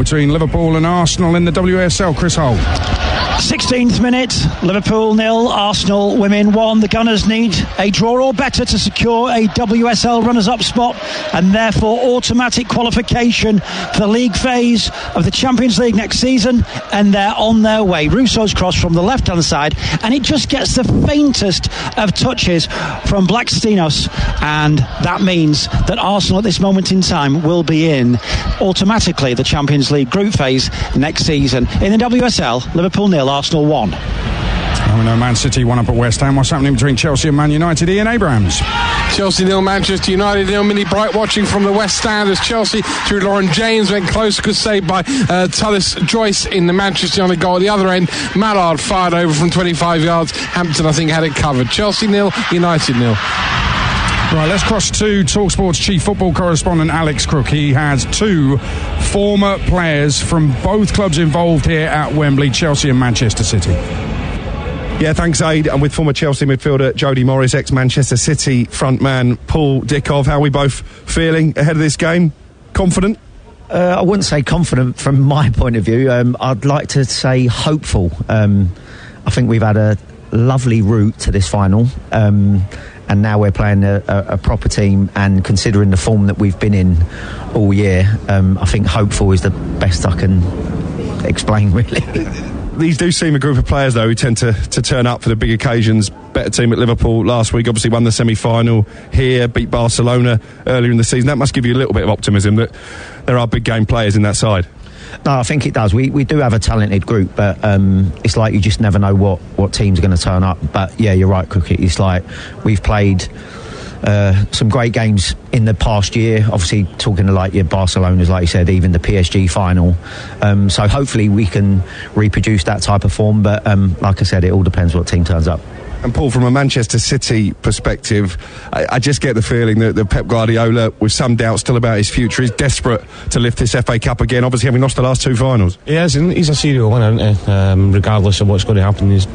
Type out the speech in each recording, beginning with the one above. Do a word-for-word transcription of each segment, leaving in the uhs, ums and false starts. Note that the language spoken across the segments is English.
between Liverpool and Arsenal in the W S L. Chris Hull. sixteenth minute, Liverpool nil, Arsenal women one. The Gunners need a draw or better to secure a W S L runners-up spot and therefore automatic qualification for the league phase of the Champions League next season, and they're on their way. Russo's cross from the left-hand side, and it just gets the faintest of touches from Blackstenius, and that means that Arsenal at this moment in time will be in automatically the Champions League group phase next season. In the W S L, Liverpool nil, Arsenal one. Now we know Man City one up at West Ham. What's happening between Chelsea and Man United? Ian Abrahams. Chelsea nil, Manchester United nil. Minnie Bright watching from the West Stand as Chelsea through Lauren James went close, good save by uh, Tullis Joyce in the Manchester United goal. At the other end, Mallard fired over from twenty-five yards. Hampton, I think, had it covered. Chelsea nil, United nil. Right, let's cross to TalkSport's chief football correspondent Alex Crook. He has two former players from both clubs involved here at Wembley, Chelsea and Manchester City. Yeah, thanks, Aid. And with former Chelsea midfielder Jody Morris, ex-Manchester City frontman Paul Dickov, how are we both feeling ahead of this game? Confident? Uh, I wouldn't say confident from my point of view. Um, I'd like to say hopeful. Um, I think we've had a lovely route to this final. Um, and now we're playing a, a, a proper team, and considering the form that we've been in all year, um, I think hopeful is the best I can explain, really. These do seem a group of players, though, who tend to, to turn up for the big occasions. Better team at Liverpool last week, obviously won the semi-final here, beat Barcelona earlier in the season. That must give you a little bit of optimism that there are big game players in that side. No, I think it does. We we do have a talented group, but um, it's like you just never know what, what team's going to turn up. But yeah, you're right, Crooked. It's like we've played uh, some great games in the past year. Obviously, talking to like your Barcelona's, like you said, even the P S G final. Um, so hopefully we can reproduce that type of form. But um, like I said, it all depends what team turns up. And Paul, from a Manchester City perspective, I, I just get the feeling that, that Pep Guardiola, with some doubt still about his future, is desperate to lift this F A Cup again, obviously having lost the last two finals. He is, and he's a serial winner, isn't he? Um, regardless of what's going to happen he's,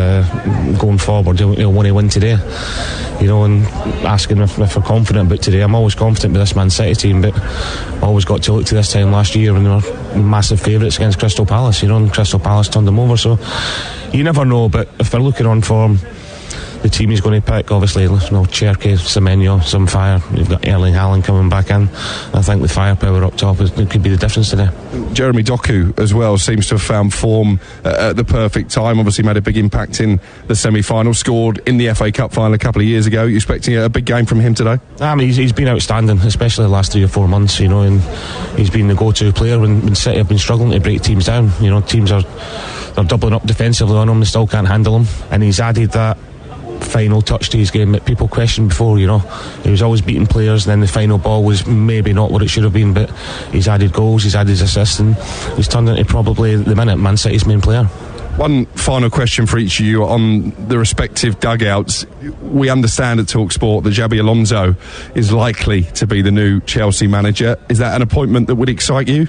uh, going forward, he'll, he'll want to win today. You know, and asking if, if we're confident about today, I'm always confident with this Man City team, but I always got to look to this time last year when they were massive favourites against Crystal Palace, you know, and Crystal Palace turned them over, so you never know. But if they're looking on form, the team he's going to pick, obviously, you know, Cherki, Semenyo, some fire. You've got Erling Haaland coming back in. I think with firepower up top, it could be the difference today. Jeremy Doku as well seems to have found form uh, at the perfect time. Obviously made a big impact in the semi-final, scored in the F A Cup final a couple of years ago. You expecting a big game from him today? I mean, he's, he's been outstanding, especially the last three or four months, you know, and he's been the go-to player when, when City have been struggling to break teams down. You know, teams are they're doubling up defensively on him, they still can't handle him, and he's added that final touch to his game that people questioned before. You know, he was always beating players, and then the final ball was maybe not what it should have been, but he's added goals, he's added assists, and he's turned into probably at the minute Man City's main player. One final question for each of you on the respective dugouts. We understand at TalkSport that Xabi Alonso is likely to be the new Chelsea manager. Is that an appointment that would excite you?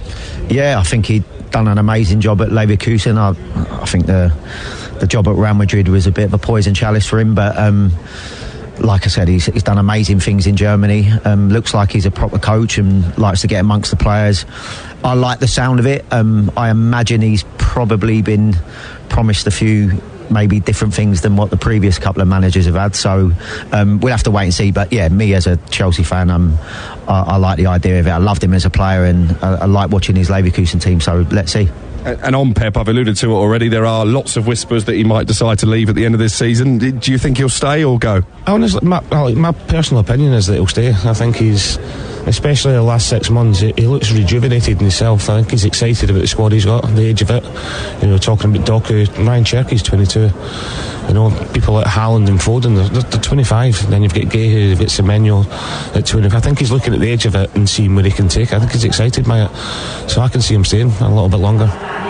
Yeah, I think he'd done an amazing job at Leverkusen. I, I think the the job at Real Madrid was a bit of a poison chalice for him, but um, like I said, he's, he's done amazing things in Germany. Um, looks like he's a proper coach and likes to get amongst the players. I like the sound of it. Um, I imagine he's probably been promised a few maybe different things than what the previous couple of managers have had, so um, we'll have to wait and see. But yeah, me as a Chelsea fan, um, I, I like the idea of it. I loved him as a player, and I, I like watching his Leverkusen team, so let's see. And on Pep, I've alluded to it already, there are lots of whispers that he might decide to leave at the end of this season. Do you think he'll stay or go? Honestly, my, my personal opinion is that he'll stay. I think he's, especially the last six months, he, he looks rejuvenated in himself. I think he's excited about the squad he's got, the age of it. You know, talking about Doku, Ryan Cherki's twenty-two. You know, people like Haaland and Foden, they're, they're twenty-five. And then you've got Guehi, you've got Semenyo at twenty-five. I think he's looking at the age of it and seeing where he can take. I think he's excited by it. So I can see him staying a little bit longer.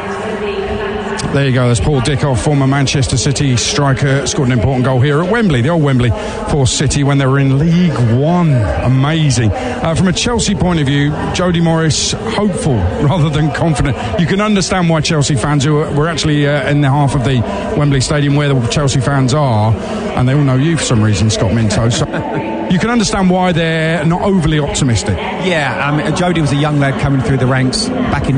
There you go, that's Paul Dickov, former Manchester City striker, scored an important goal here at Wembley, the old Wembley, for City when they were in League One. Amazing. Uh, from a Chelsea point of view, Jody Morris, hopeful rather than confident. You can understand why Chelsea fans, who were actually uh, in the half of the Wembley Stadium where the Chelsea fans are, and they all know you for some reason, Scott Minto, so you can understand why they're not overly optimistic. Yeah, um, Jody was a young lad coming through the ranks back in